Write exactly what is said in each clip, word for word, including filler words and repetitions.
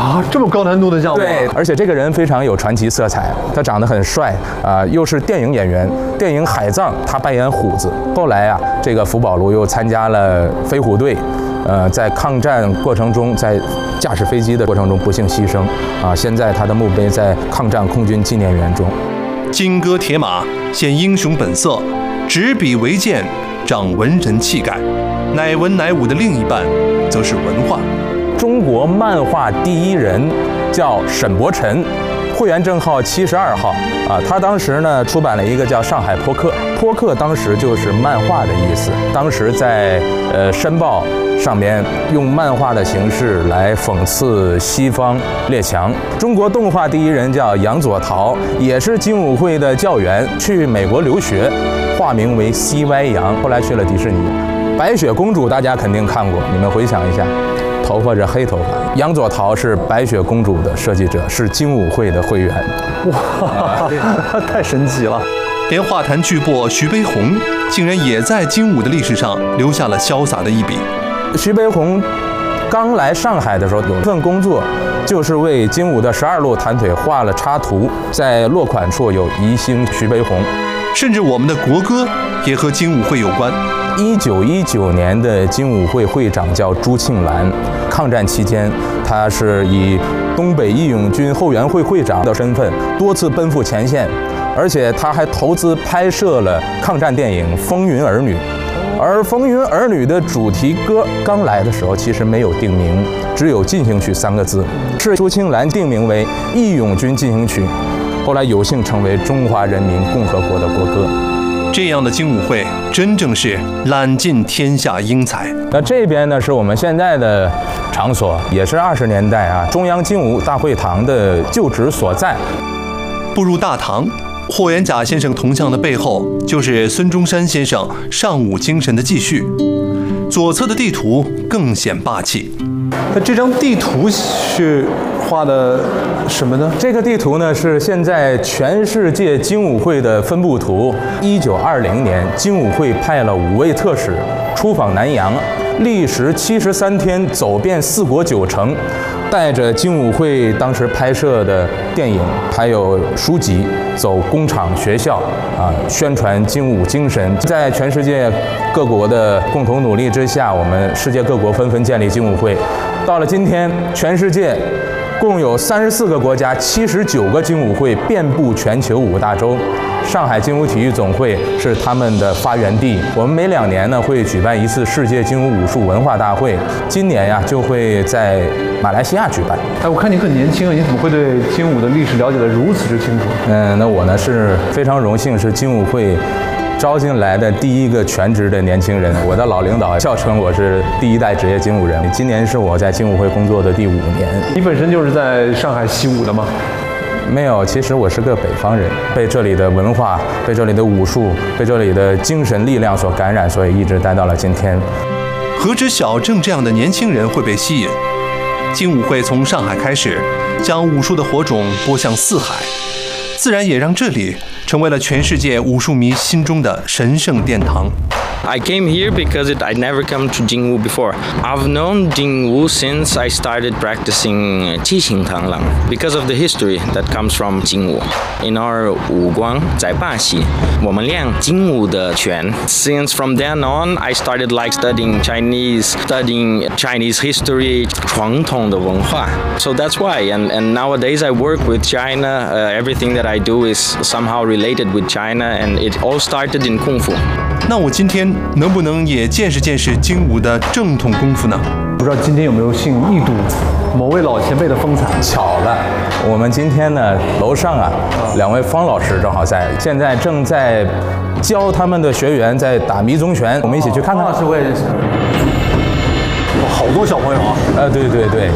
啊，这么高难度的项目。 对，而且这个人非常有传奇色彩，他长得很帅啊、呃，又是电影演员。电影《海葬》他扮演虎子。后来啊，这个福宝路又参加了飞虎队，呃，在抗战过程中，在驾驶飞机的过程中不幸牺牲啊。现在他的墓碑在抗战空军纪念园中。 金戈铁马，显英雄本色；执笔为剑，长文人气概。乃文乃武的另一半，则是文化。 中国漫画第一人叫沈伯辰，会员证号七十二号啊。他当时呢出版了一个叫《上海坡客》，坡客当时就是漫画的意思。当时在呃《申报》上面用漫画的形式来讽刺西方列强。中国动画第一人叫杨佐陶，也是精武会的教员，去美国留学，化名为 C Y 杨，后来去了迪士尼。白雪公主大家肯定看过，你们回想一下。头发是黑头发，杨佐陶是白雪公主的设计者，是精武会的会员。 哇，太神奇了！ 连画坛巨擘徐悲鸿，竟然也在精武的历史上留下了潇洒的一笔。 徐悲鸿刚来上海的时候，有一份工作就是为精武的十二路弹腿画了插图，在落款处有宜兴徐悲鸿。 甚至我们的国歌也和精武会有关。 一九一九年的精武会会长叫朱庆澜，抗战期间，他是以东北义勇军后援会会长的身份多次奔赴前线，而且他还投资拍摄了抗战电影《风云儿女》。而《风云儿女》的主题歌刚来的时候其实没有定名，只有进行曲三个字，是朱庆澜定名为《义勇军进行曲》，后来有幸成为中华人民共和国的国歌。 这样的精武会真正是揽尽天下英才。 那这边呢是我们现在的场所，也是二十年代啊中央精武大会堂的旧址所在。 步入大堂，霍元甲先生铜像的背后就是孙中山先生尚武精神的继续。左侧的地图更显霸气。 那这张地图是画的什么呢？ 这个地图呢是现在全世界精武会的分布图。一九二零年，精武会派了五位特使出访南洋，历时七十三天，走遍四国九城，带着精武会当时拍摄的电影还有书籍，走工厂、学校啊，宣传精武精神。在全世界各国的共同努力之下，我们世界各国纷纷建立精武会。到了今天，全世界共有三十四个国家，七十九个精武会，遍布全球五大洲。上海精武体育总会是他们的发源地。我们每两年呢会举办一次世界精武武术文化大会，今年呀就会在马来西亚举办。 哎，我看你很年轻啊，你怎么会对精武的历史了解得如此之清楚？ 嗯，那我呢是非常荣幸是精武会招进来的第一个全职的年轻人，我的老领导笑称我是第一代职业精武人。今年是我在精武会工作的第五年。 你本身就是在上海习武的吗？ 没有，其实我是个北方人，被这里的文化、被这里的武术、被这里的精神力量所感染，所以一直待到了今天。 何止小郑这样的年轻人会被吸引？精武会从上海开始，将武术的火种播向四海，自然也让这里成为了全世界武术迷心中的神圣殿堂。 I came here because it, I'd never come to Jingwu before. I've known Jingwu since I started practicing Qixing Tanglang because of the history that comes from Jingwu. In our 武光在巴西，我们练精武的拳。Since from then on, I started like studying Chinese, studying Chinese history, 传统的文化。So that's why. And and nowadays I work with China. Uh, everything that I do is somehow related with China, and it all started in Kung Fu. 那我今天能不能也见识见识精武的正统功夫呢？ 不知道今天有没有幸一睹某位老前辈的风采？ 巧了，我们今天呢，楼上啊，两位方老师正好在，现在正在教他们的学员在打迷踪拳，我们一起去看看。 方老师我也认识。哇，好多小朋友啊！ 呃，对对对。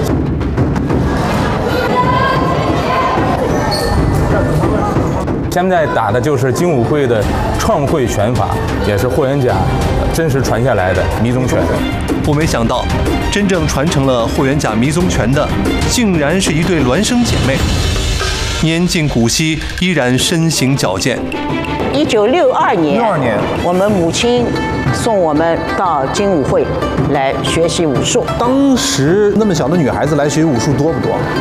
现在打的就是精武会的创会拳法，也是霍元甲真实传下来的迷踪拳。 我没想到，真正传承了霍元甲迷踪拳的，竟然是一对孪生姐妹，年近古稀，依然身形矫健。 一九六二年， 六二年， 我们母亲送我们到精武会来学习武术。 当时那么小的女孩子来学武术多不多？